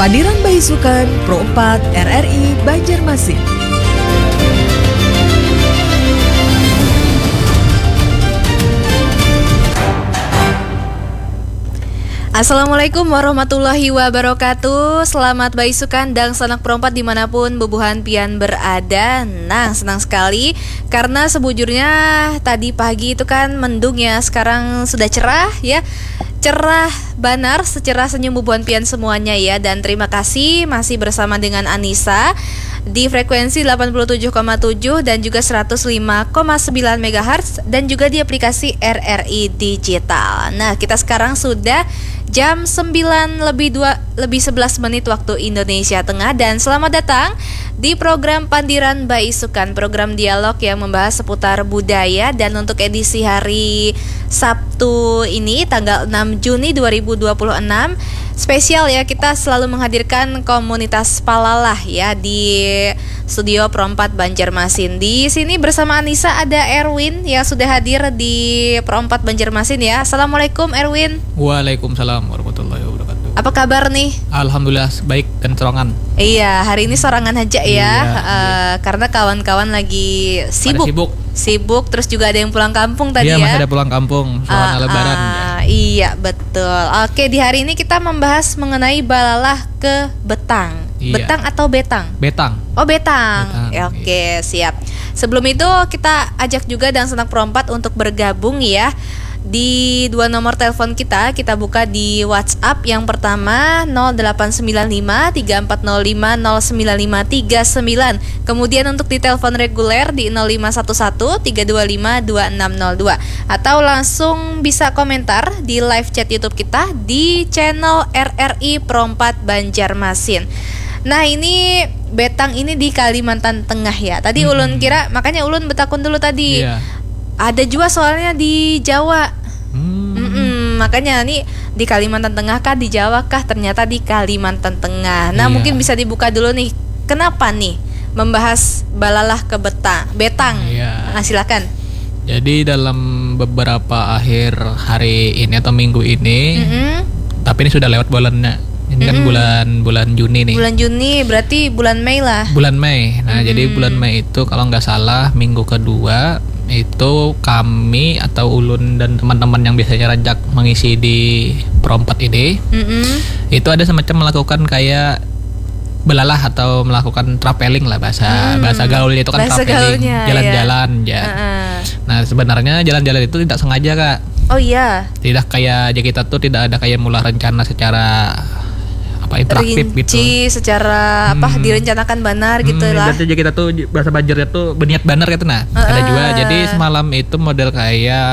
Padiran Baisukan Pro 4 RRI Banjarmasin. Assalamualaikum warahmatullahi wabarakatuh. Selamat baisukan dan sanak perompat dimanapun bubuhan pian berada. Nah, senang sekali karena sebujurnya tadi pagi itu kan mendung ya. Sekarang sudah cerah ya. Cerah banar, secerah senyum bubuhan pian semuanya ya. Dan terima kasih masih bersama dengan Anissa di frekuensi 87,7 dan juga 105,9 MHz dan juga di aplikasi RRI Digital. Nah, kita sekarang sudah jam 9 lebih 11 menit waktu Indonesia Tengah dan selamat datang di program Padiran Baisukan, program dialog yang membahas seputar budaya. Dan untuk edisi hari Sabtu ini tanggal 6 Juni 2026 spesial ya, kita selalu menghadirkan komunitas Palalah ya di studio Pro 4 Banjarmasin. Di sini bersama Anissa ada Erwin yang sudah hadir di Pro 4 Banjarmasin ya. Assalamualaikum Erwin. Waalaikumsalam warahmatullahi wabarakatuh. Apa kabar nih? Alhamdulillah baik dan sorangan. Iya, hari ini sorangan aja ya. Iya. Karena kawan-kawan lagi sibuk, terus juga ada yang pulang kampung tadi ya. Iya, masih ada pulang kampung soalnya lebaran ya. Iya, betul. Oke, di hari ini kita membahas mengenai balalah ke Betang. Iya. Betang atau Betang? Betang. Oh, Betang. Betang, Oke, siap. Sebelum itu kita ajak juga dan senang perompat untuk bergabung ya. Di dua nomor telepon kita buka di WhatsApp. Yang pertama 0895 3405 09539. Kemudian untuk di telepon reguler di 0511 325 2602. Atau langsung bisa komentar di live chat YouTube kita di channel RRI Pro 4 Banjarmasin. Nah, ini Betang ini di Kalimantan Tengah ya. Tadi Ulun kira, makanya Ulun betakun dulu tadi. Iya. Ada juga soalnya di Jawa. Makanya nih di Kalimantan Tengah kah, di Jawa kah? Ternyata di Kalimantan Tengah. Nah, Iya. mungkin bisa dibuka dulu nih. Kenapa nih membahas balalah ke Betang? Iya. Nah, silakan. Jadi dalam beberapa akhir hari ini atau minggu ini, tapi ini sudah lewat bulannya. Ini kan bulan Juni nih. Bulan Juni berarti bulan Mei lah. Bulan Mei. Nah, jadi bulan Mei itu kalau nggak salah minggu kedua itu kami atau Ulun dan teman-teman yang biasanya rajak mengisi di Pro 4 ini, itu ada semacam melakukan kayak belalah atau melakukan traveling lah bahasa gaulnya itu kan, bahasa traveling, gaulnya, jalan-jalan ya. Nah, sebenarnya jalan-jalan itu tidak sengaja, Kak. Oh iya. Tidak kayak kita tuh tidak ada kayak mula rencana secara interaktif gitu. Secara direncanakan benar gitu lah. Jadi kita tuh bahasa Banjarnya tuh berniat benar gitu. Nah, ada juga. Jadi semalam itu model kayak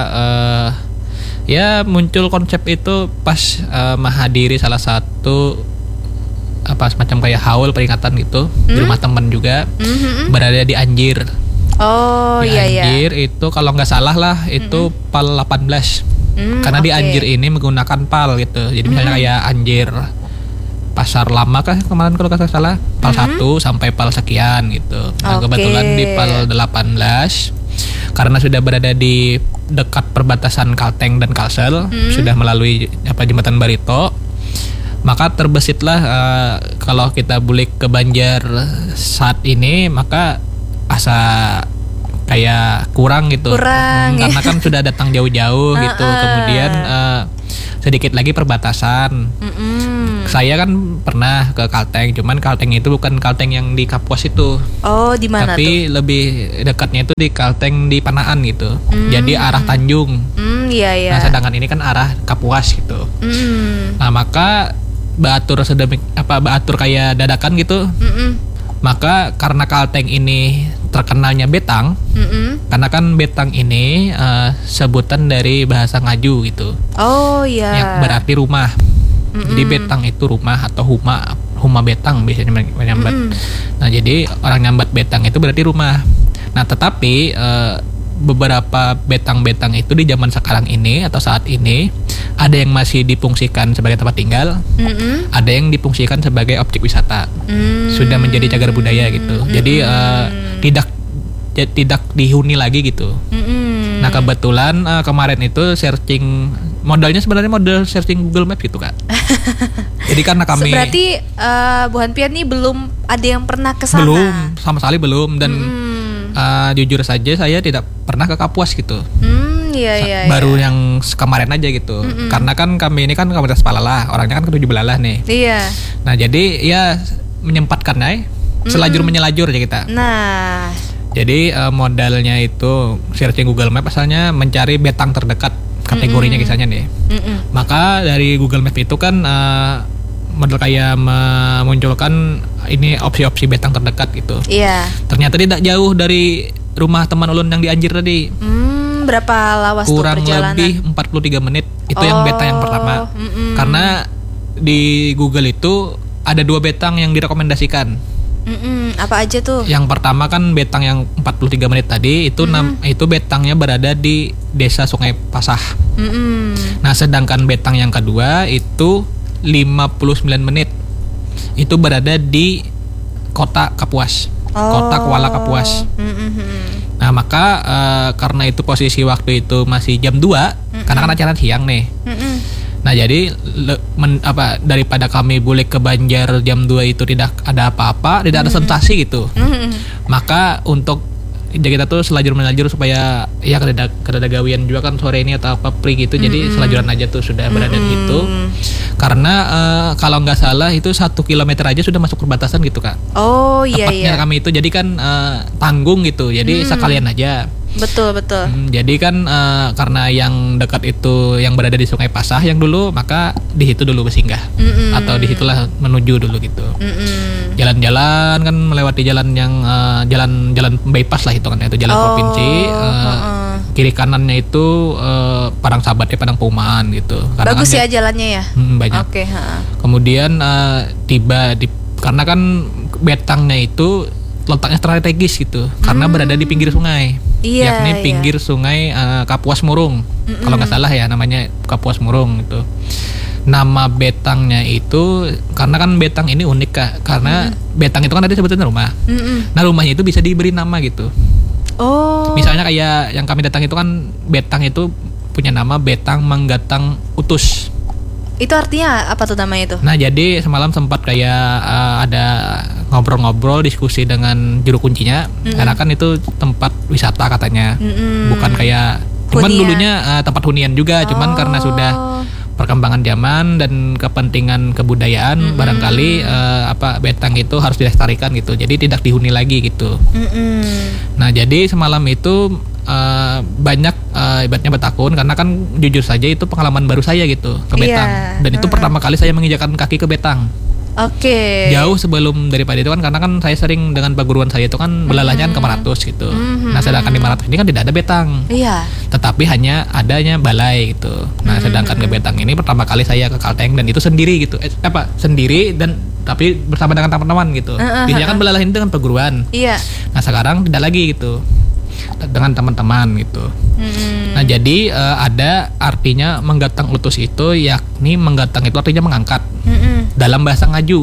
ya muncul konsep itu pas menghadiri salah satu semacam kayak haul peringatan gitu di rumah teman juga, berada di Anjir. Oh di iya. Anjir itu kalau nggak salah lah itu PAL 18. Karena di Anjir ini menggunakan PAL gitu. Jadi misalnya kayak Anjir Pasar Lama kah kemarin kalau nggak salah, PAL 1 sampai PAL sekian gitu. Nah, kebetulan di PAL 18 karena sudah berada di dekat perbatasan Kalteng dan Kalsel, sudah melalui jembatan Barito, maka terbesitlah kalau kita bulik ke Banjar saat ini maka asa kayak kurang gitu. Karena kan sudah datang jauh-jauh gitu. Kemudian sedikit lagi perbatasan. Saya kan pernah ke Kalteng, cuman Kalteng itu bukan Kalteng yang di Kapuas itu. Oh, di mana tuh? Tapi lebih dekatnya itu di Kalteng di Panaan gitu. Jadi arah Tanjung. Iya. Nah, sedangkan ini kan arah Kapuas gitu. Nah, maka baatur kayak dadakan gitu. Maka karena Kalteng ini terkenalnya Betang, karena kan Betang ini sebutan dari bahasa Ngaju gitu. Oh iya. Yang berarti rumah. Jadi Betang itu rumah atau huma Betang biasanya menyambat. Nah, jadi orang nyambat Betang itu berarti rumah. Nah, tetapi beberapa betang-betang itu di zaman sekarang ini atau saat ini ada yang masih difungsikan sebagai tempat tinggal, ada yang difungsikan sebagai objek wisata, sudah menjadi cagar budaya gitu. Jadi tidak dihuni lagi gitu. Nah, kebetulan kemarin itu searching modalnya sebenarnya model searching Google Maps gitu, Kak. Jadi karena kami Berarti Buhan Pian nih belum ada yang pernah ke sana. belum, sama sekali belum, dan jujur saja saya tidak pernah ke Kapuas gitu. Iya. Baru yang kemarin aja gitu. Karena kan kami ini kan Komunitas Palalah, orangnya kan ke 7 Belalah nih. Iya. Nah, jadi ya menyempatkan aja selajur menyelajur aja kita. Nah, Jadi modalnya itu searching Google Map asalnya mencari betang terdekat kategorinya kisahnya nih. Maka dari Google Map itu kan model kayak memunculkan ini opsi-opsi betang terdekat gitu. iya. Ternyata tidak jauh dari rumah teman ulun yang di Anjir tadi. Berapa lawas Kurang tuh perjalanan? lebih 43 menit. Itu yang betang yang pertama. Karena di Google itu ada 2 betang yang direkomendasikan. Apa aja tuh? Yang pertama kan betang yang 43 menit tadi itu itu betangnya berada di Desa Sungai Pasah. Nah, sedangkan betang yang kedua itu 59 menit. Itu berada di Kota Kapuas. Kota Kuala Kapuas. Nah, maka karena itu posisi waktu itu masih jam 2, karena kan acara siang nih. Nah, jadi daripada kami boleh ke Banjar jam 2 itu tidak ada apa-apa, tidak ada sensasi gitu. Maka untuk kita tuh selajur melajur supaya ya kada gawian juga kan sore ini atau apa pri gitu. Jadi selajuran aja tuh sudah berada di situ. Karena kalau nggak salah itu 1 kilometer aja sudah masuk perbatasan gitu, Kak. Oh iya. Tepatnya kami itu jadi kan tanggung gitu. Jadi sekalian aja. Betul. Jadi kan karena yang dekat itu yang berada di Sungai Pasah yang dulu, maka di situ dulu bersinggah atau di situlah menuju dulu gitu. Jalan-jalan kan melewati jalan yang jalan bypass lah itu kan, itu jalan provinsi. Kiri kanannya itu Padang Sabat Padang Pauman gitu. Bagus ya jalannya ya. Banyak. Oke. Kemudian tiba di karena kan betangnya itu letaknya strategis gitu, karena berada di pinggir sungai. Yakni pinggir sungai Kapuas Murung. Kalau nggak salah ya namanya Kapuas Murung itu. Nama betangnya itu karena kan betang ini unik, Kak. Karena betang itu kan tadi sebetulnya rumah. Nah, rumahnya itu bisa diberi nama gitu. Oh. Misalnya kayak yang kami datang itu kan betang itu punya nama Betang Manggatang Utus. Itu artinya apa tuh namanya itu? Nah, jadi semalam sempat kayak ada ngobrol-ngobrol diskusi dengan juru kuncinya, karena kan itu tempat wisata katanya, bukan kayak cuman dulunya tempat hunian juga, cuman karena sudah perkembangan zaman dan kepentingan kebudayaan barangkali betang itu harus dilestarikan gitu, jadi tidak dihuni lagi gitu. Nah, jadi semalam itu banyak ibaratnya bertakun, karena kan jujur saja itu pengalaman baru saya gitu ke betang, dan itu pertama kali saya menginjakan kaki ke betang. Oke. Jauh sebelum daripada itu kan, karena kan saya sering dengan perguruan saya itu kan belalahnya kan ke Maratus gitu. Nah, sedangkan di Maratus ini kan tidak ada betang. Iya. Tetapi hanya adanya balai gitu. Nah, sedangkan ke betang ini pertama kali saya ke Kalteng, dan itu sendiri gitu. Sendiri dan tapi bersama dengan teman-teman gitu. Biasanya kan belalah ini dengan perguruan. Iya. Nah, sekarang tidak lagi gitu, dengan teman-teman gitu. Nah, jadi ada artinya menggatang utus itu, yakni menggatang itu artinya mengangkat dalam bahasa Ngaju.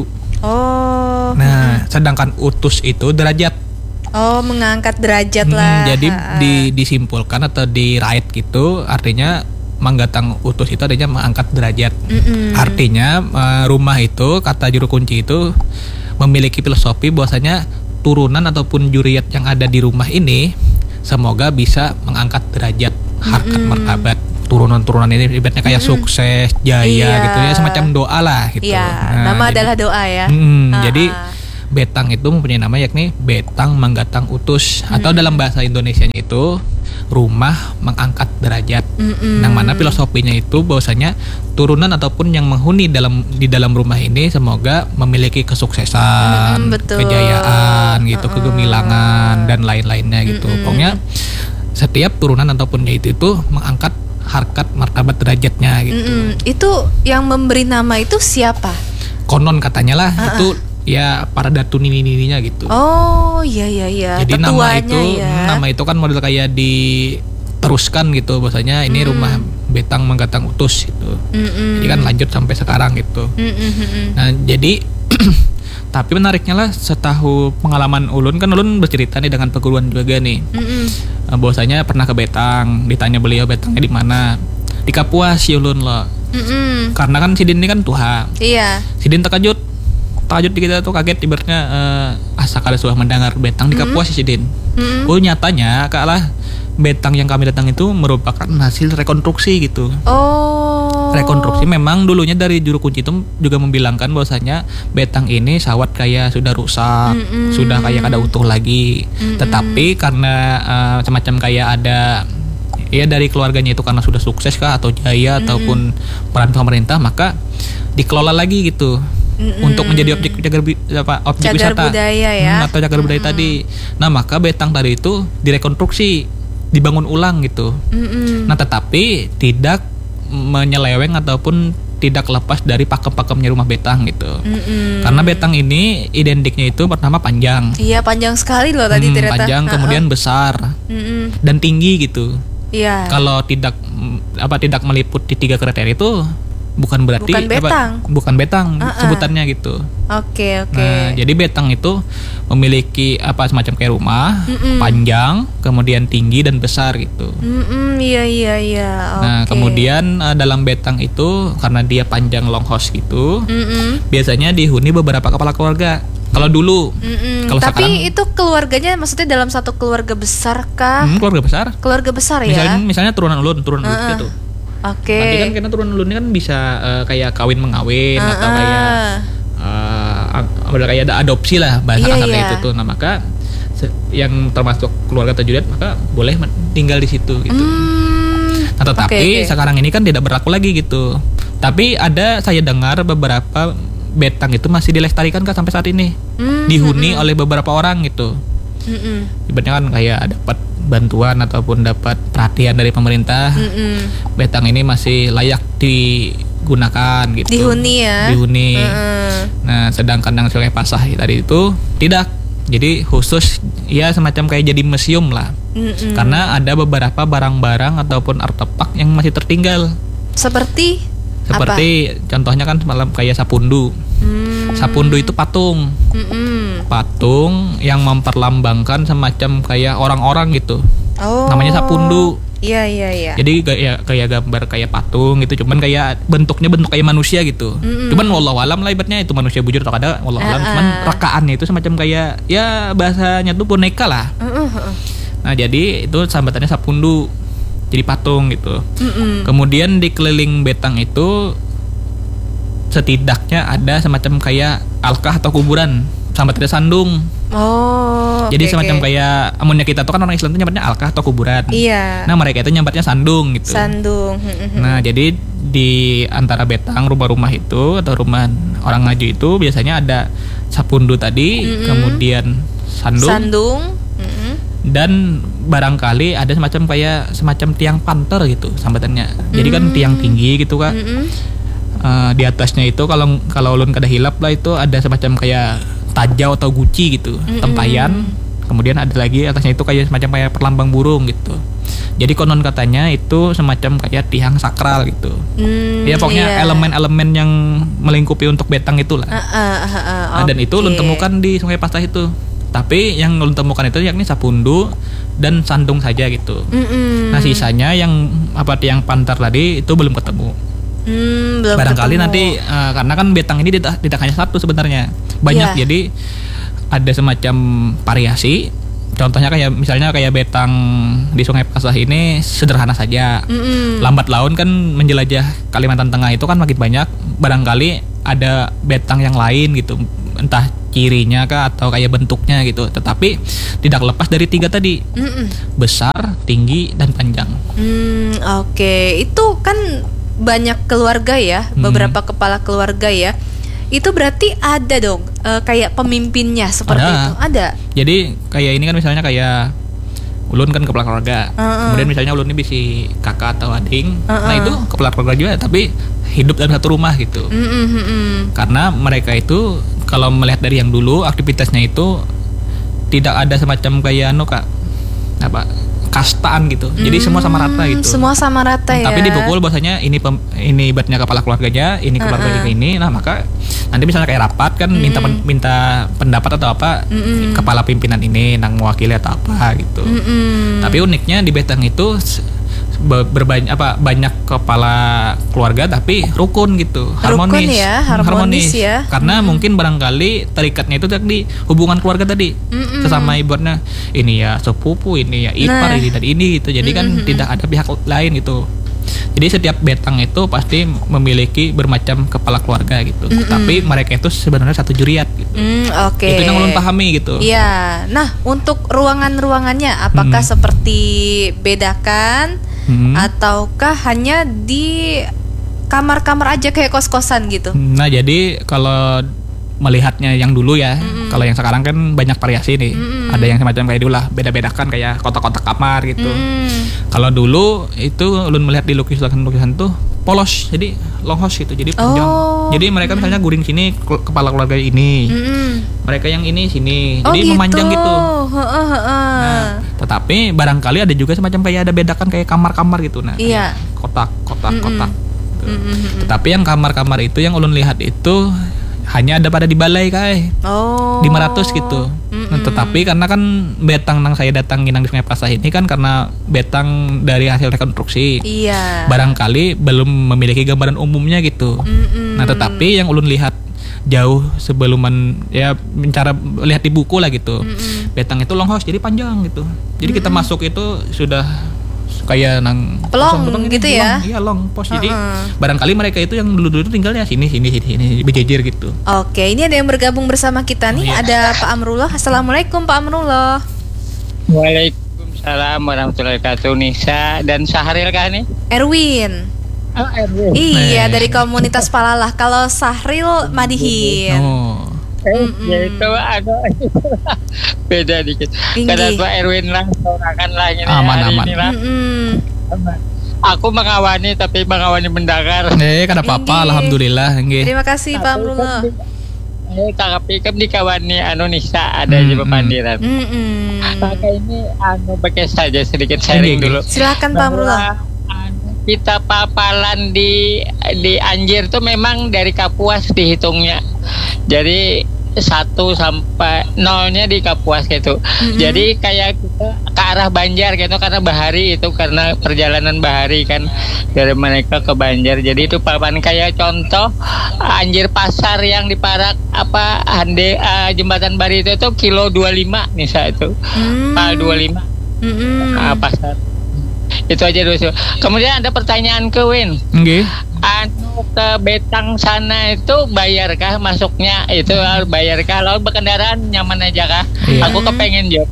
Oh. Nah, sedangkan utus itu derajat. Oh, mengangkat derajat lah. Jadi disimpulkan atau dirait gitu, artinya menggatang utus itu artinya mengangkat derajat. Artinya rumah itu, kata juru kunci itu memiliki filosofi bahwasanya turunan ataupun juriat yang ada di rumah ini semoga bisa mengangkat derajat, harkat, martabat turunan-turunan ini, ibaratnya kayak sukses, jaya gitu ya, semacam doa lah gitu. Iya, nama adalah doa ya. Jadi betang itu mempunyai nama yakni Betang Manggatang Utus, atau dalam bahasa Indonesianya itu rumah mengangkat derajat. Yang mana filosofinya itu bahwasanya turunan ataupun yang menghuni di dalam rumah ini semoga memiliki kesuksesan, kejayaan gitu, kegemilangan dan lain-lainnya gitu. Pokoknya setiap turunan ataupun itu mengangkat harkat martabat derajatnya gitu. Itu yang memberi nama itu siapa? Konon katanya lah itu ya para datu nini-nininya gitu. Oh iya. Jadi Tetuanya nama itu kan model kayak diteruskan gitu, bahwasanya ini rumah Betang Manggatang Utus gitu. Jadi kan lanjut sampai sekarang gitu. Nah, jadi tapi menariknya lah, setahu pengalaman ulun kan, ulun bercerita nih dengan perguruan juga nih. Bahwasanya pernah ke Betang, ditanya beliau betangnya di mana? Di Kapuas ya ulun loh. Karena kan Sidin ini kan Tuhan. Iya. Sidin terkejut kita tuh kaget ibaratnya asa kali sudah mendengar betang di Kapuas si Sidin. Oh nyatanya kalah betang yang kami datang itu merupakan hasil rekonstruksi gitu. Oh. Rekonstruksi memang dulunya dari juru kunci itu juga membilangkan bahwasanya betang ini sawat kayak sudah rusak, sudah kayak kada utuh lagi. Tetapi karena semacam kayak ada ya dari keluarganya itu karena sudah sukses kah atau jaya ataupun peran pemerintah, maka dikelola lagi gitu. Untuk menjadi objek Cagar wisata budaya ya. atau cagar budaya tadi. Nah maka betang tadi itu direkonstruksi, dibangun ulang gitu. Nah tetapi tidak menyeleweng ataupun tidak lepas dari pakem-pakemnya rumah betang gitu. Karena betang ini identiknya itu pertama panjang. Iya panjang sekali loh tadi ternyata. Panjang kemudian besar dan tinggi gitu. Iya. Kalau tidak meliputi 3 kriteria itu bukan berarti bukan betang sebutannya gitu. Oke. Nah, jadi betang itu memiliki semacam kayak rumah, panjang, kemudian tinggi dan besar gitu. Iya. Nah, kemudian dalam betang itu karena dia panjang long house gitu, biasanya dihuni beberapa kepala keluarga. Kalau dulu, kalau tapi sekarang, itu keluarganya maksudnya dalam satu keluarga besar kah? Keluarga besar. Keluarga besar ya. Misalnya turunan ulun gitu. Oke. Nanti kan karena turunan ulun ini kan bisa kayak kawin mengawin atau kayak ada adopsi lah bahasa kasarnya itu tuh. Nah maka yang termasuk keluarga terjudat maka boleh tinggal di situ gitu. Nah tetapi sekarang ini kan tidak berlaku lagi gitu. Tapi saya dengar beberapa betang itu masih dilestarikan kan sampai saat ini, dihuni oleh beberapa orang gitu. Ibaratnya kan kayak dapat bantuan ataupun dapat perhatian dari pemerintah. Betang ini masih layak digunakan gitu. Dihuni ya. Dihuni. Nah, sedangkan yang Sungai Pasah tadi itu tidak. Jadi khusus ya semacam kayak jadi museum lah. Karena ada beberapa barang-barang ataupun artefak yang masih tertinggal. Seperti contohnya kan semalam kayak sapundu. Sapundu itu patung. Patung yang memperlambangkan semacam kayak orang-orang gitu. Namanya sapundu. Iya. Jadi kayak gambar kayak patung gitu, cuman kayak bentuknya bentuk kayak manusia gitu. Cuman wallahualam lah ibaratnya itu manusia bujur atau ada wallahualam. Cuman rekaannya itu semacam kayak ya bahasanya tuh boneka lah. Nah jadi itu sambatannya sapundu. Jadi patung gitu. Kemudian di keliling betang itu setidaknya ada semacam kayak alkah atau kuburan, sambatannya sandung. Jadi semacam kayak amunnya kita tuh kan orang Islam tuh nyambatnya alkah atau kuburan. Iya. Nah mereka itu nyambatnya sandung gitu. Sandung. Nah jadi di antara betang rumah-rumah itu atau rumah orang ngaju itu biasanya ada sapundu tadi, kemudian sandung. Dan barangkali ada semacam tiang panter gitu sambatannya. Jadi kan tiang tinggi gitu Kak. Di atasnya itu kalau ulun kada hilap lah itu ada semacam kayak tajau atau guci gitu, tempayan. Kemudian ada lagi atasnya itu kayak semacam kayak perlambang burung gitu. Jadi konon katanya itu semacam kayak tiang sakral gitu. Ya pokoknya elemen-elemen yang melingkupi untuk betang itulah. Dan itu ulun temukan di Sungai Pasah itu. Tapi yang ulun temukan itu yakni sapundu dan sandung saja gitu. Nah sisanya yang tiang pantar tadi itu belum ketemu. Barangkali nanti karena kan betang ini tidak hanya satu sebenarnya, banyak. Jadi ada semacam variasi. Contohnya kayak misalnya kayak betang di Sungai Pasah ini sederhana saja. Lambat laun kan menjelajah Kalimantan Tengah itu kan makin banyak. Barangkali ada betang yang lain gitu, entah cirinya kah atau kayak bentuknya gitu. Tetapi tidak lepas dari 3 tadi, besar, tinggi, dan panjang. Oke, itu kan banyak keluarga ya, beberapa kepala keluarga ya. Itu berarti ada dong kayak pemimpinnya seperti itu. Ada. Jadi kayak ini kan misalnya kayak ulun kan kepala keluarga. Kemudian misalnya ulun ini bisa kakak atau adik. Nah itu kepala keluarga juga tapi hidup dalam satu rumah gitu. Karena mereka itu kalau melihat dari yang dulu aktivitasnya itu tidak ada semacam kayak kastaan gitu. Jadi semua sama rata gitu. Semua sama rata ya. Tapi dipukul bahwasanya ini ibaratnya kepala keluarganya, ini keluarga ini. Nah, maka nanti misalnya kayak rapat kan minta pendapat atau apa kepala pimpinan ini nang mewakili atau apa gitu. Tapi uniknya di betang itu banyak kepala keluarga tapi rukun gitu, harmonis. Rukun ya, harmonis ya. Karena mungkin barangkali terikatnya itu tadi hubungan keluarga tadi, sesama ibaratnya ini ya sepupu, ini ya ipar, ini dan ini gitu. Jadi kan tidak ada pihak lain gitu. Jadi setiap betang itu pasti memiliki bermacam kepala keluarga gitu. Tapi mereka itu sebenarnya satu juriat gitu. Oke. Itu yang ulun pahami gitu. Iya. Nah, untuk ruangannya apakah seperti bedakan ataukah hanya di kamar-kamar aja kayak kos-kosan gitu? Nah, jadi kalau melihatnya yang dulu ya, kalau yang sekarang kan banyak variasi nih. Ada yang semacam kayak dulu lah, beda-bedakan kayak kotak-kotak kamar gitu. Kalau dulu itu ulun melihat di lukisan tuh polos, jadi long house gitu, jadi panjang. Jadi mereka misalnya guring sini kepala keluarga ini, mereka yang ini sini, jadi gitu. memanjang gitu. Nah, tetapi barangkali ada juga semacam kayak ada bedakan kayak kamar-kamar gitu. Nah, iya. Kotak. Gitu. Tetapi yang kamar-kamar itu yang ulun lihat itu hanya ada pada di balai kai. 500 gitu. Nah, tetapi karena kan betang nang saya datang nginang di Sungai Pasah ini kan karena betang dari hasil rekonstruksi. Iya. Barangkali belum memiliki gambaran umumnya gitu. Nah, tetapi yang ulun lihat jauh sebelum ya cara lihat di buku lah gitu. Betang itu long house jadi panjang gitu. Jadi kita masuk itu sudah kayak nang pelong gitu ya. Iya, long pos. Jadi barangkali mereka itu yang dulu tinggalnya sini berjejer gitu. Oke, ini ada yang bergabung bersama kita nih. Ada Pak Amrullah. Assalamualaikum Pak Amrullah. Waalaikumsalam warahmatullahi wabarakatuh. Nisa dan Sahril kah nih? Erwin. Oh, Erwin. Iya, dari komunitas Palalah. Kalau Sahril Madihin. Ya itu ada beda dikit. Karena Pak Erwin lah sorakan lah ini aman. ini lah. Aku mengawani tapi mengawani mendengar. Kada apa-apa, alhamdulillah. Terima kasih Pak Amrullah. Tapi kan dikawani Nisa ada di Pepandiran. Maka ini pakai saja sedikit sharing dulu. Silakan Pak Amrullah. Kita papalan di Anjir tuh memang dari Kapuas dihitungnya. Jadi 1 sampai 0-nya di Kapuas gitu. Jadi kayak kita ke arah Banjar gitu karena bahari itu karena perjalanan bahari kan dari mereka ke Banjar. Jadi itu papan kayak contoh Anjir pasar yang di Parak Jembatan Bari itu kilo 25 Nisa itu. Pal 25. Pasar. Itu aja dulu. Kemudian ada pertanyaan ke Win. Ke Betang sana itu bayarkah masuknya? Itu harus bayarkah? Lalu berkendaraan nyaman aja kah? Aku kepengen jawab.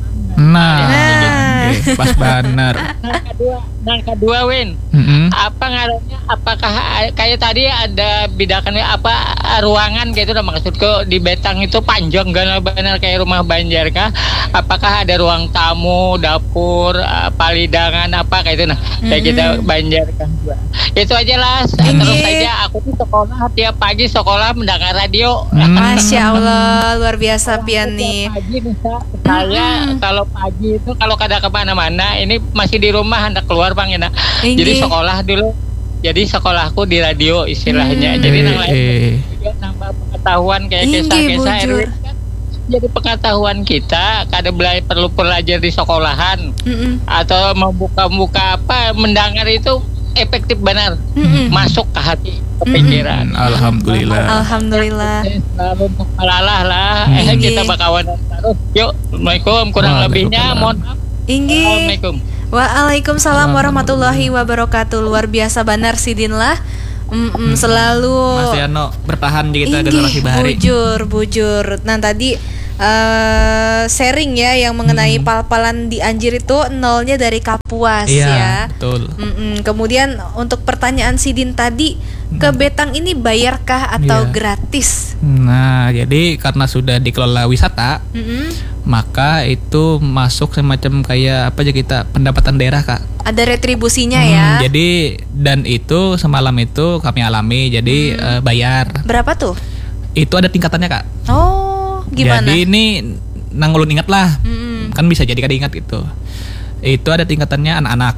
Pas benar. Yang kedua Win, apa ngaruhnya? Apakah kayak tadi ada bedakan ruangan gitu? Maksudku di Betang itu panjang gak benar kayak rumah Banjar kah? Apakah ada ruang tamu, dapur, palidangan kayak itu? Nah, kayak kita Banjar kah? Itu aja lah. Terus saja aku tuh sekolah tiap pagi mendengar radio. Masya Allah, luar biasa pian nih. Pagi bisa saya kalau pagi itu kalau kada kemana-mana ini masih di rumah hendak keluar bang ya. Jadi sekolah dulu. Jadi sekolahku di radio istilahnya. Jadi nang lain nambah pengetahuan kayak kisah-kisah Erwin kan. Jadi pengetahuan kita kada perlu belajar di sekolahan atau membuka mendengar itu efektif benar masuk ke hati ke pikiran. Alhamdulillah. Selalu Palalah lah. Kita bakawan terus. Yuk, Assalamualaikum. Kurang lebihnya mohon maaf. Assalamualaikum. Waalaikumsalam warahmatullahi wabarakatuh. Luar biasa benar Sidin lah. Selalu Mas Yano bertahan di kita generasi bahari. Bujur. Nah tadi sharing ya yang mengenai pal-palan di Anjir itu 0-nya dari Kapuas ya. Betul. Kemudian untuk pertanyaan Sidin tadi, ke Betang ini bayarkah atau gratis? Nah, jadi karena sudah dikelola wisata, maka itu masuk semacam kayak kita pendapatan daerah Kak. Ada retribusinya ya. Jadi dan itu semalam itu kami alami, jadi bayar. Berapa tuh? Itu ada tingkatannya Kak. Gimana? Jadi ini ulun ingat lah, kan bisa jadi kada ingat gitu. Itu ada tingkatannya anak-anak,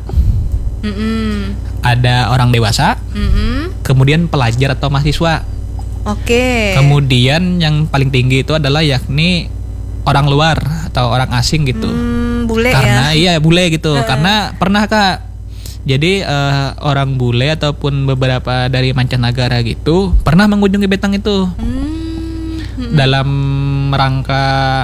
ada orang dewasa, kemudian pelajar atau mahasiswa. Kemudian yang paling tinggi itu adalah yakni orang luar atau orang asing gitu. Bule karena bule gitu. Karena pernah Kak, Jadi orang bule ataupun beberapa dari mancanegara gitu pernah mengunjungi Betang itu dalam rangka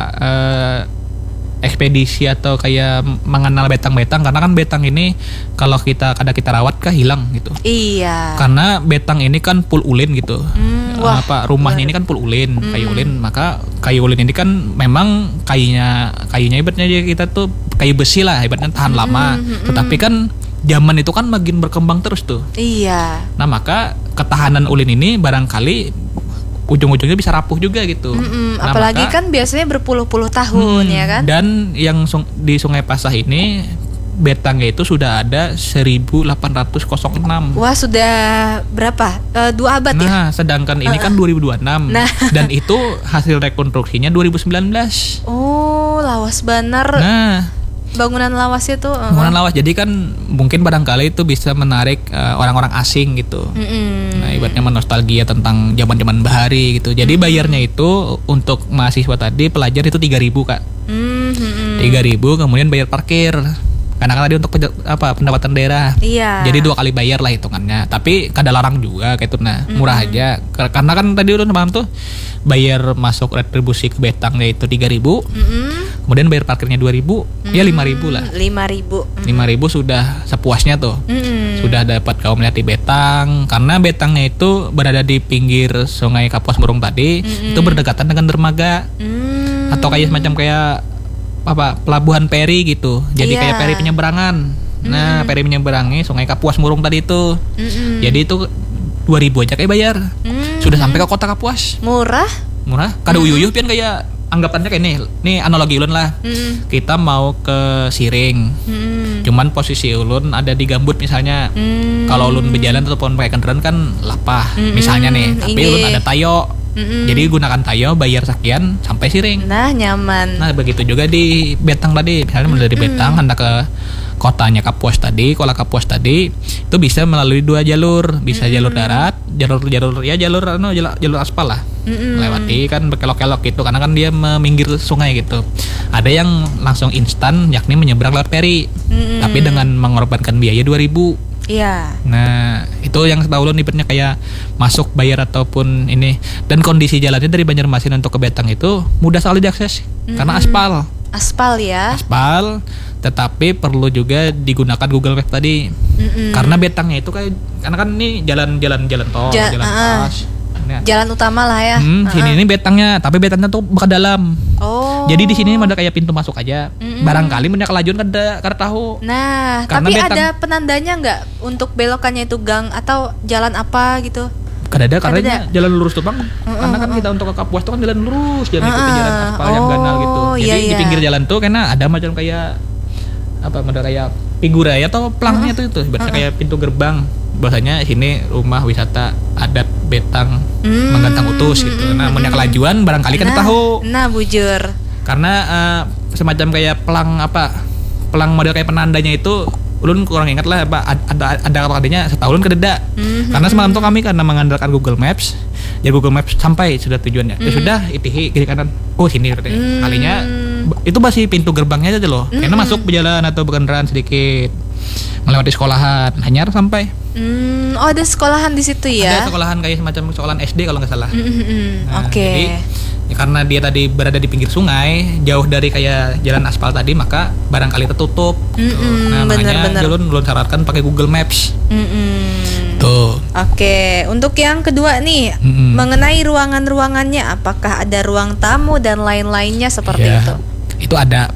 ekspedisi atau kayak mengenal betang-betang, karena kan betang ini kalau kita rawat kan hilang gitu. Iya. Karena betang ini kan full ulin gitu. Rumahnya ini kan full ulin, kayu ulin, maka kayu ulin ini kan memang kayunya ibaratnya kita tuh kayu besi lah, ibaratnya tahan lama. Tetapi kan zaman itu kan makin berkembang terus tuh. Iya. Nah, maka ketahanan ulin ini barangkali ujung-ujungnya bisa rapuh juga gitu. Nah, apalagi kan biasanya berpuluh-puluh tahun ya kan. Dan yang di Sungai Pasah ini betangnya itu sudah ada 1806. Wah, sudah berapa? 2 abad ya? Nah, sedangkan ini kan 2026. Nah. Dan itu hasil rekonstruksinya 2019. Oh, lawas bener. Nah, bangunan lawasnya tuh. bangunan lawas. Jadi kan mungkin barangkali itu bisa menarik orang-orang asing gitu. Nah, ibaratnya menostalgia tentang zaman-zaman bahari gitu. Jadi bayarnya itu untuk mahasiswa tadi, pelajar itu 3.000, Kak. 3.000, kemudian bayar parkir. Karena kan tadi untuk pendapatan daerah. Iya. Jadi 2 kali bayar lah hitungannya. Tapi kada larang juga kayak itu, nah murah aja. Karena kan tadi udah paham tuh, bayar masuk retribusi ke Betang yaitu 3.000. Kemudian bayar parkirnya 2.000, ya 5.000 lah. 5.000. 5.000 sudah sepuasnya tuh. Sudah dapat kau melihat di Betang. Karena Betangnya itu berada di pinggir Sungai Kapuas Murung tadi, itu berdekatan dengan dermaga. Atau kayak semacam kayak pelabuhan peri gitu. Jadi kayak peri penyeberangan. Nah, peri penyeberangnya Sungai Kapuas Murung tadi itu. Jadi itu 2.000 aja kayak bayar. Sudah sampai ke kota Kapuas. Murah? Kada uyuh pian kayak anggapannya kayak nih analogi ulun lah. Kita mau ke Siring. Cuman posisi ulun ada di Gambut misalnya. Kalau ulun berjalan ataupun pakai kendaraan kan lapah misalnya nih. Tapi ulun ada tayo. Jadi gunakan tayo, bayar sekian sampai Siring. Nah, nyaman. Nah, begitu juga di Betang tadi. Misalnya mulai dari Betang hendak ke kotanya Kapuas tadi, Kuala Kapuas tadi, itu bisa melalui 2 jalur. Bisa jalur darat, jalur aspal lah. Lewati kan berkelok-kelok gitu, karena kan dia meminggir sungai gitu. Ada yang langsung instan, yakni menyeberang lewat peri. Tapi dengan mengorbankan biaya 2.000. Iya. Nah, itu yang setahu ulun ibaratnya kayak masuk bayar ataupun ini. Dan kondisi jalannya dari Banjarmasin untuk ke Betang itu mudah sekali diakses karena aspal. Aspal ya. Aspal, tetapi perlu juga digunakan Google Maps tadi. Karena Betangnya itu karena kan ini jalan tol, jalan pas. Nah, jalan utama lah ya. Sini ini Betangnya, tapi Betangnya tuh bukan dalam. Oh. Jadi di sini ada kayak pintu masuk aja. Barangkali punya kelajuan kada tahu. Nah, Karena tapi Betang, ada penandanya nggak untuk belokannya itu gang atau jalan apa gitu? Kada ada, karena jalan lurus tuh bang. Karena kan kita untuk ke Kapuas tuh kan jalan lurus, jalan ikuti jalan aspal yang ganal gitu. Jadi di pinggir jalan tuh karena ada macam kayak ada kayak figura ya atau pelangnya tuh itu, ibaratnya kayak pintu gerbang. Bahasanya sini rumah wisata adat Betang Menggantang Utus gitu. Nah, punya kelajuan barangkali kan tahu. Nah, bujur. Karena semacam kayak pelang model kayak penandanya itu ulun kurang ingat lah ada adanya setahu ulun kededa. Karena semalam tuh kami karena mengandalkan Google Maps. Ya Google Maps sampai sudah tujuannya. Ya sudah itihi kiri kanan. Oh, sini kalinya itu masih pintu gerbangnya aja loh. Karena masuk berjalan atau berkendaraan sedikit melewati sekolahan hanya sampai. Oh, ada sekolahan di situ ya? Ada sekolahan kayak semacam sekolahan SD kalau nggak salah. Nah, Oke. Jadi ya karena dia tadi berada di pinggir sungai, jauh dari kayak jalan aspal tadi, maka barangkali tertutup. Nah, makanya ulun syaratkan pakai Google Maps. Tuh. Oke, untuk yang kedua nih, mengenai ruangan-ruangannya, apakah ada ruang tamu dan lain-lainnya seperti itu? Itu ada.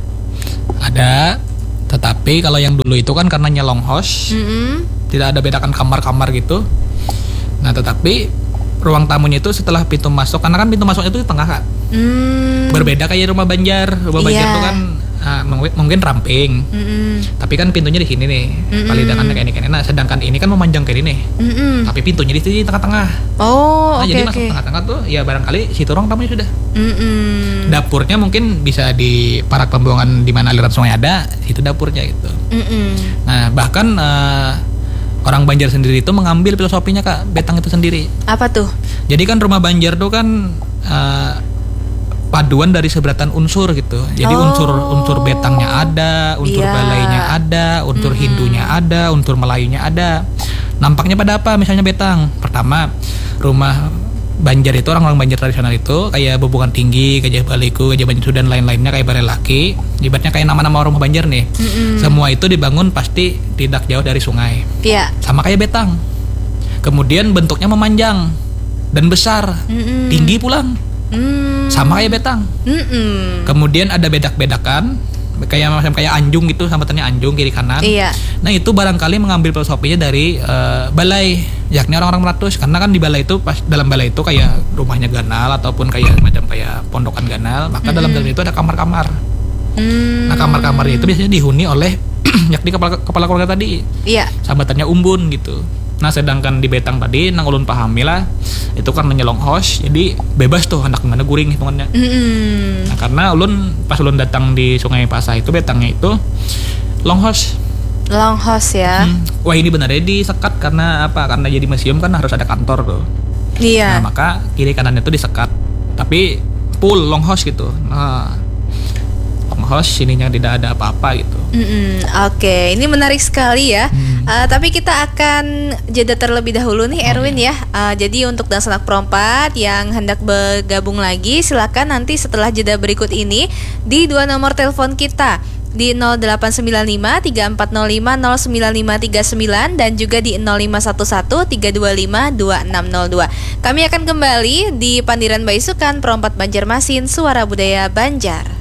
Tetapi kalau yang dulu itu kan karena nyelong host, tidak ada bedakan kamar-kamar gitu. Nah, tetapi ruang tamunya itu setelah pintu masuk, karena kan pintu masuknya itu di tengah, Kak. Berbeda kayak rumah Banjar. Rumah Banjar itu kan mungkin ramping. Tapi kan pintunya di sini nih. Palidangannya kayak ini. Nah, sedangkan ini kan memanjang kayak ini. Tapi pintunya di sini tengah-tengah. Oh, jadi masuk tengah-tengah tuh ya barangkali situ ruang tamunya sudah. Dapurnya mungkin bisa di parak pembuangan di mana aliran sungai ada, itu dapurnya gitu. Nah, bahkan orang Banjar sendiri itu mengambil filosofinya, Kak, Betang itu sendiri. Apa tuh? Jadi kan rumah Banjar tuh kan paduan dari seberatan unsur gitu. Jadi unsur betangnya ada, unsur Iya. balainya ada, unsur Hindunya ada, unsur Melayunya ada. Nampaknya pada apa misalnya betang? Pertama, rumah Banjar itu, orang-orang Banjar tradisional itu kayak Bebungan Tinggi, Gajah Baliku, Gajah Banjar dan lain-lainnya kayak Balai Laki. Ibaratnya kayak nama-nama rumah Banjar nih. Semua itu dibangun pasti tidak jauh dari sungai. Iya. Sama kayak betang. Kemudian bentuknya memanjang dan besar, tinggi pulang. Sama kayak betang. Kemudian ada bedak-bedakan kayak anjung gitu, sambatannya anjung kiri kanan. Iya. Nah itu barangkali mengambil filosofinya dari balai, yakni orang-orang Meratus, karena kan di balai itu dalam balai itu kayak rumahnya ganal ataupun kayak macam kayak pondokan ganal, maka dalam itu ada kamar-kamar. Nah kamar-kamarnya itu biasanya dihuni oleh yakni kepala keluarga tadi. Iya. Sambatannya umbun gitu. Nah sedangkan di betang tadi nang ulun pahami lah itu karena longhos, jadi bebas tuh anak mana guring hitungannya. Nah karena ulun pas ulun datang di Sungai Pasah itu betangnya itu longhos. Longhos ya. Wah ini benar disekat karena apa? Karena jadi museum kan harus ada kantor tuh. Iya. Nah maka kiri kanannya itu disekat, tapi full longhos gitu. Nah longhos sininya tidak ada apa-apa gitu. Oke, ini menarik sekali ya. Tapi kita akan jeda terlebih dahulu nih Erwin ya. Jadi untuk Dan Sanak Perompat yang hendak bergabung lagi, silakan nanti setelah jeda berikut ini di 2 nomor telepon kita di 0895 3405 09539 dan juga di 0511 325 2602. Kami akan kembali di Pandiran Baisukan Perompat Banjarmasin, Suara Budaya Banjar.